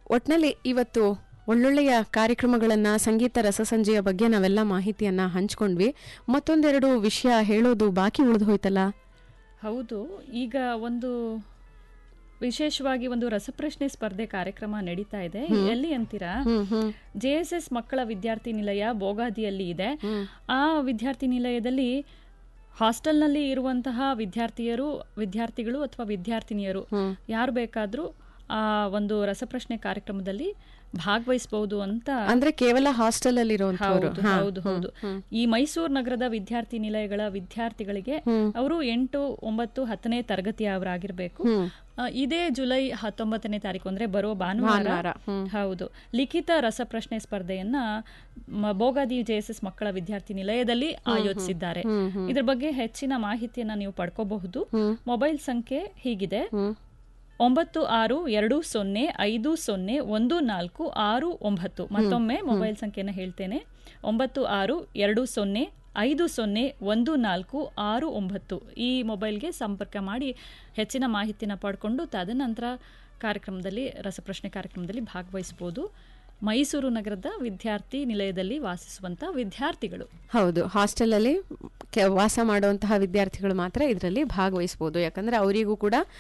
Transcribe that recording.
ಒಟ್ನಲ್ಲಿ ಇವತ್ತು ಒಳ್ಳೊಳ್ಳೆಯ ಕಾರ್ಯಕ್ರಮಗಳನ್ನು, ಸಂಗೀತ ರಸಸಂಜೆಯ ಬಗ್ಗೆ ನಾವೆಲ್ಲ ಮಾಹಿತಿಯನ್ನು ಹಂಚ್ಕೊಂಡ್ವಿ. ಮತ್ತೊಂದೆರಡು ವಿಷಯ ಹೇಳೋದು ಬಾಕಿ ಉಳಿದು ಹೋಯ್ತಲ್ಲ? ಹೌದು, ಈಗ ಒಂದು ವಿಶೇಷವಾಗಿ ಒಂದು ರಸಪ್ರಶ್ನೆ ಸ್ಪರ್ಧೆ ಕಾರ್ಯಕ್ರಮ ನಡೀತಾ ಇದೆ. ಎಲ್ಲಿ ಅಂತೀರಾ? JSS ಮಕ್ಕಳ ವಿದ್ಯಾರ್ಥಿ ನಿಲಯ ಬೋಗಾದಿಯಲ್ಲಿ ಇದೆ. ಆ ವಿದ್ಯಾರ್ಥಿ ನಿಲಯದಲ್ಲಿ ಹಾಸ್ಟೆಲ್ನಲ್ಲಿ ಇರುವಂತಹ ವಿದ್ಯಾರ್ಥಿಗಳು ಅಥವಾ ವಿದ್ಯಾರ್ಥಿನಿಯರು ಯಾರು ಬೇಕಾದ್ರೂ ಆ ಒಂದು ರಸಪ್ರಶ್ನೆ ಕಾರ್ಯಕ್ರಮದಲ್ಲಿ ಭಾಗವಹಿಸಬಹುದು ಅಂತ. ಅಂದ್ರೆ ಕೇವಲ ಹಾಸ್ಟೆಲ್ ಅಲ್ಲಿ ಇರುವಂತವರು? ಹೌದು ಹೌದು. ಈ ಮೈಸೂರು ನಗರದ ವಿದ್ಯಾರ್ಥಿ ನಿಲಯಗಳ ವಿದ್ಯಾರ್ಥಿಗಳಿಗೆ ಅವರು 8, 9, 10ನೇ ತರಗತಿಯವರಾಗಿರ್ಬೇಕು. ಇದೇ ಜುಲೈ 19ನೇ ತಾರೀಕು ಅಂದ್ರೆ ಬರುವ ಭಾನುವಾರ ಹೌದು ಲಿಖಿತ ರಸಪ್ರಶ್ನೆ ಸ್ಪರ್ಧೆಯನ್ನ ಬೋಗಾದಿ JSS ಮಕ್ಕಳ ವಿದ್ಯಾರ್ಥಿ ನಿಲಯದಲ್ಲಿ ಆಯೋಜಿಸಿದ್ದಾರೆ. ಇದ್ರ ಬಗ್ಗೆ ಹೆಚ್ಚಿನ ಮಾಹಿತಿಯನ್ನ ನೀವು ಪಡ್ಕೋಬಹುದು. ಮೊಬೈಲ್ ಸಂಖ್ಯೆ ಹೀಗಿದೆ: 9620501419. ಮತ್ತೊಮ್ಮೆ ಮೊಬೈಲ್ ಸಂಖ್ಯೆನ ಹೇಳ್ತೇನೆ: 9620501419. ಈ ಮೊಬೈಲ್ಗೆ ಸಂಪರ್ಕ ಮಾಡಿ ಹೆಚ್ಚಿನ ಮಾಹಿತಿನ ಪಡ್ಕೊಂಡು ತದನಂತರ ರಸಪ್ರಶ್ನೆ ಕಾರ್ಯಕ್ರಮದಲ್ಲಿ ಭಾಗವಹಿಸಬಹುದು. ಮೈಸೂರು ನಗರದ ವಿದ್ಯಾರ್ಥಿ ನಿಲಯದಲ್ಲಿ ವಾಸಿಸುವಂತ ವಿದ್ಯಾರ್ಥಿಗಳು. ಹೌದು, ಹಾಸ್ಟೆಲ್ ಅಲ್ಲಿ ವಾಸ ಮಾಡುವಂತಹ ವಿದ್ಯಾರ್ಥಿಗಳು ಮಾತ್ರ ಇದರಲ್ಲಿ ಭಾಗವಹಿಸಬಹುದು. ಯಾಕಂದ್ರೆ ಅವರಿಗೂ ಕೂಡ